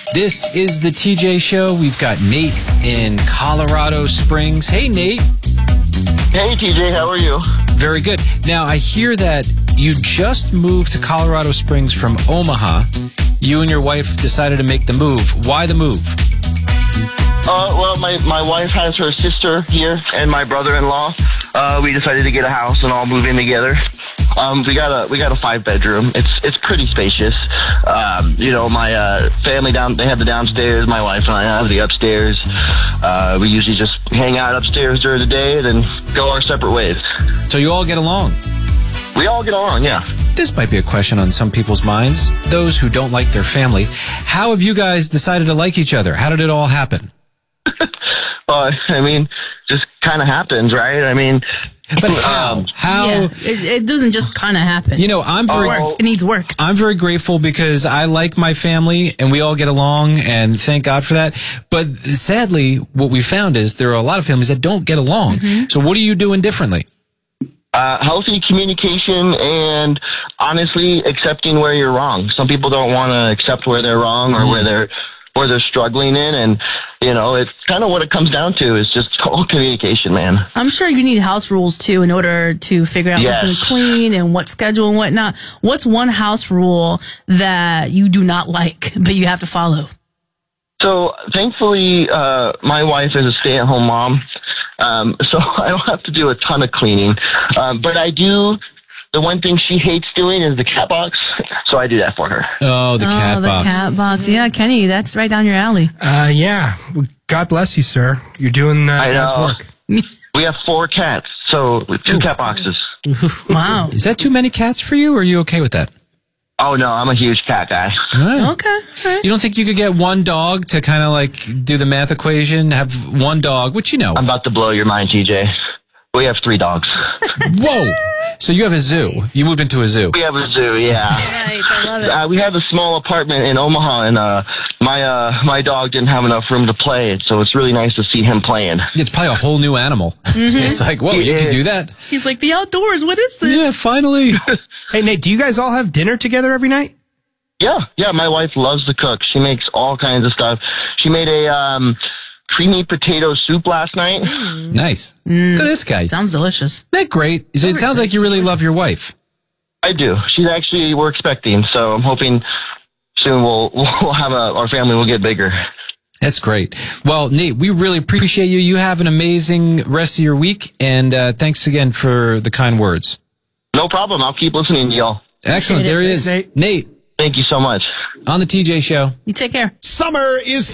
This is the TJ Show. We've got Nate in Colorado Springs. Hey, Nate. Hey, TJ, how are you? Very good. Now, I hear that you just moved to Colorado Springs from Omaha. You and your wife decided to make the move. Why the move? Well, my wife has her sister here and my brother-in-law. We decided to get a house and all move in together. We got a 5-bedroom. It's pretty spacious. My family they have the downstairs. My wife and I have the upstairs. We usually just hang out upstairs during the day and then go our separate ways. So you all get along? We all get along, yeah. This might be a question on some people's minds, those who don't like their family. How have you guys decided to like each other? How did it all happen? Just kind of happens, right? But how? Yeah, it doesn't just kind of happen. It needs work. I'm very grateful because I like my family and we all get along, and thank God for that. But sadly, what we found is there are a lot of families that don't get along. Mm-hmm. So what are you doing differently? Healthy communication and honestly accepting where you're wrong. Some people don't want to accept where they're wrong or where they're struggling in, and it's kind of what it comes down to is just total communication, man. I'm sure you need house rules too in order to figure out what's going to clean and what schedule and whatnot. What's one house rule that you do not like but you have to follow? So thankfully, my wife is a stay-at-home mom, so I don't have to do a ton of cleaning, but I do. The one thing she hates doing is the cat box, so I do that for her. Oh, the cat box. The cat box. Yeah, Kenny, that's right down your alley. Yeah. God bless you, sir. You're doing God's work. We have 4 cats, so 2 cat boxes. Wow. Is that too many cats for you, or are you okay with that? Oh, no, I'm a huge cat guy. Right. Okay. All right. You don't think you could get one dog to kind of do the math equation, have one dog, which I'm about to blow your mind, TJ. We have 3 dogs. Whoa! So you have a zoo. You moved into a zoo. We have a zoo, yeah. Nice, I love it. We have a small apartment in Omaha, and my dog didn't have enough room to play, so it's really nice to see him playing. It's probably a whole new animal. Mm-hmm. It's like, whoa, you can do that? He's like, the outdoors, what is this? Yeah, finally. Hey, Nate, do you guys all have dinner together every night? Yeah, my wife loves to cook. She makes all kinds of stuff. She made a creamy potato soup last night. Nice. Look at this guy. Sounds delicious. Isn't that great? So it sounds like you really love your wife. I do. We're expecting, so I'm hoping soon we'll have our family will get bigger. That's great. Well, Nate, we really appreciate you. You have an amazing rest of your week, and thanks again for the kind words. No problem. I'll keep listening to y'all. Excellent. There he is. Nate. Nate. Thank you so much. On the TJ Show. You take care. Summer is